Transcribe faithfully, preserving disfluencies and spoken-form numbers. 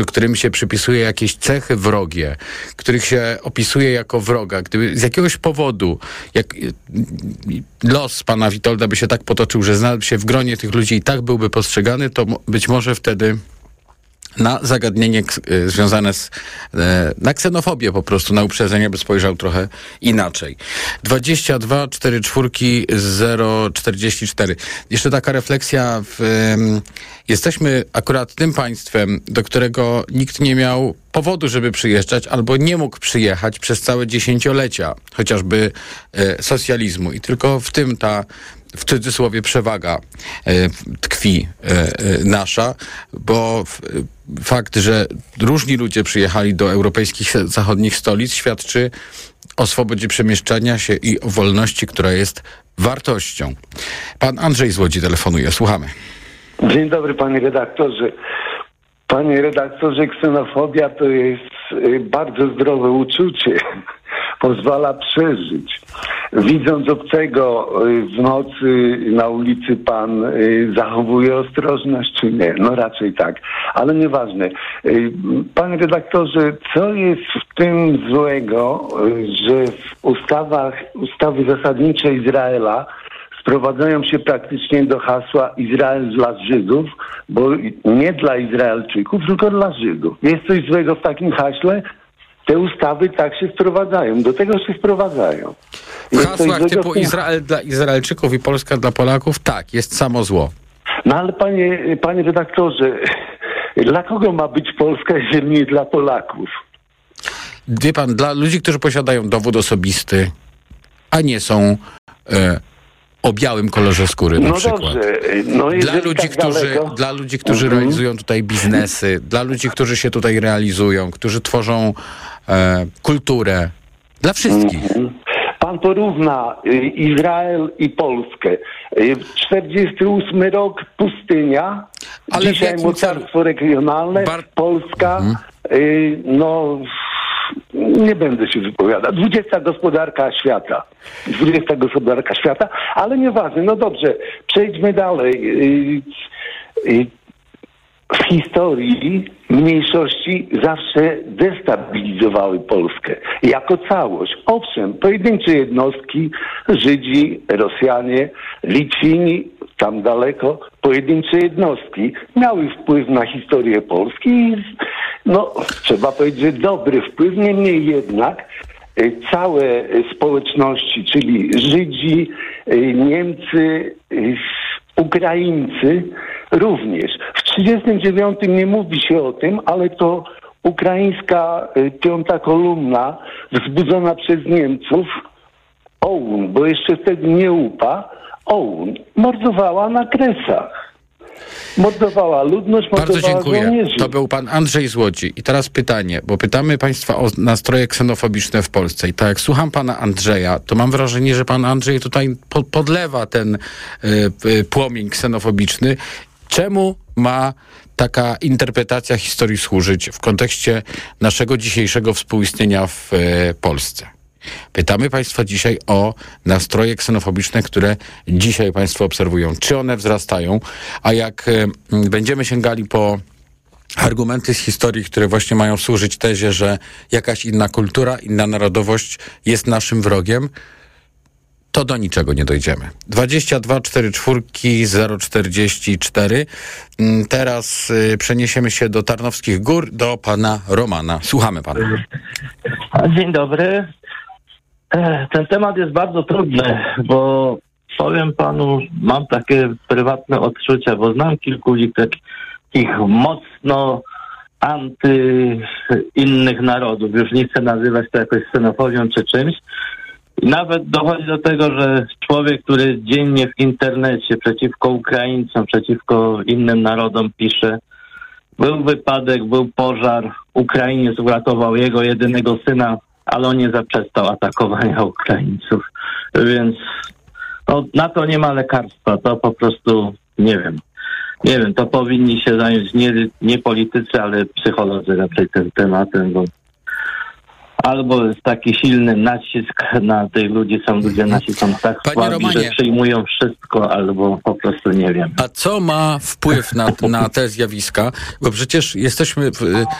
którym się przypisuje jakieś cechy wrogie, których się opisuje jako wroga, gdyby z jakiegoś powodu jak los pana Witolda by się tak potoczył, że znalazł się w gronie tych ludzi i tak byłby postrzegany, to być może wtedy na zagadnienie k- związane z, e, na ksenofobię po prostu, na uprzedzenie, by spojrzał trochę inaczej. dwadzieścia dwa czterdzieści cztery zero czterdzieści cztery. Jeszcze taka refleksja. W, e, jesteśmy akurat tym państwem, do którego nikt nie miał powodu, żeby przyjeżdżać, albo nie mógł przyjechać przez całe dziesięciolecia, chociażby e, socjalizmu. I tylko w tym ta w cudzysłowie przewaga e, tkwi e, e, nasza, bo f, fakt, że różni ludzie przyjechali do europejskich zachodnich stolic, świadczy o swobodzie przemieszczania się i o wolności, która jest wartością. Pan Andrzej z Łodzi telefonuje. Słuchamy. Dzień dobry, panie redaktorze. Panie redaktorze, ksenofobia to jest bardzo zdrowe uczucie. Pozwala przeżyć. Widząc obcego w nocy na ulicy, pan zachowuje ostrożność, czy nie? No raczej tak, ale nieważne. Panie redaktorze, co jest w tym złego, że w ustawach, ustawy zasadnicze Izraela sprowadzają się praktycznie do hasła Izrael dla Żydów, bo nie dla Izraelczyków, tylko dla Żydów. Jest coś złego w takim haśle? Te ustawy tak się sprowadzają, do tego się sprowadzają. W hasłach typu Izrael dla Izraelczyków i Polska dla Polaków, tak, jest samo zło. No ale panie, panie redaktorze, dla kogo ma być Polska, jeżeli nie dla Polaków? Wie pan, dla ludzi, którzy posiadają dowód osobisty, a nie są e, o białym kolorze skóry na no przykład. Dobrze. No dla, ludzi, tak którzy, dla ludzi, którzy mhm. realizują tutaj biznesy, dla ludzi, którzy się tutaj realizują, którzy tworzą e, kulturę. Dla wszystkich. Mhm. Pan porówna Izrael i Polskę. czterdziesty ósmy rok pustynia, ale dzisiaj mocarstwo regionalne, Bar... Polska, mhm. y, no nie będę się wypowiadał. dwudziesta gospodarka świata. dwudziesta gospodarka świata, ale nieważne. No dobrze, przejdźmy dalej. Y, y, W historii mniejszości zawsze destabilizowały Polskę jako całość. Owszem, pojedyncze jednostki, Żydzi, Rosjanie, Litwini, tam daleko, pojedyncze jednostki miały wpływ na historię Polski i no, trzeba powiedzieć, że dobry wpływ, niemniej jednak całe społeczności, czyli Żydzi, Niemcy, Ukraińcy również. W trzydziestym dziewiątym nie mówi się o tym, ale to ukraińska piąta kolumna wzbudzona przez Niemców, O U N, bo jeszcze wtedy nie U P A, O U N, mordowała na Kresach. Mordowała ludność, mordowała Bardzo dziękuję. żołnierzy. To był pan Andrzej z Łodzi. I teraz pytanie, bo pytamy państwa o nastroje ksenofobiczne w Polsce. I tak jak słucham pana Andrzeja, to mam wrażenie, że pan Andrzej tutaj po- podlewa ten y, y, płomień ksenofobiczny. Czemu ma taka interpretacja historii służyć w kontekście naszego dzisiejszego współistnienia w y, Polsce? Pytamy państwa dzisiaj o nastroje ksenofobiczne, które dzisiaj państwo obserwują. Czy one wzrastają? A jak y, będziemy sięgali po argumenty z historii, które właśnie mają służyć tezie, że jakaś inna kultura, inna narodowość jest naszym wrogiem, to do niczego nie dojdziemy. dwadzieścia dwa czterdzieści cztery zero czterdzieści cztery. Teraz y, przeniesiemy się do Tarnowskich Gór, do pana Romana. Słuchamy pana. Dzień dobry. Ten temat jest bardzo trudny, bo powiem panu, mam takie prywatne odczucia, bo znam kilku ludzi takich mocno anty innych narodów. Już nie chcę nazywać to jakoś ksenofobią czy czymś. I nawet dochodzi do tego, że człowiek, który dziennie w internecie przeciwko Ukraińcom, przeciwko innym narodom pisze, był wypadek, był pożar, Ukrainiec uratował jego jedynego syna, ale on nie zaprzestał atakowania Ukraińców. Więc no, na to nie ma lekarstwa. To po prostu, nie wiem, nie wiem, to powinni się zająć nie, nie politycy, ale psycholodzy raczej tym tematem, bo albo jest taki silny nacisk na tych ludzi, są ludzie nasi są tak Panie słabi, Romanie, że przyjmują wszystko, albo po prostu nie wiem. A co ma wpływ na, na te zjawiska? Bo przecież jesteśmy w,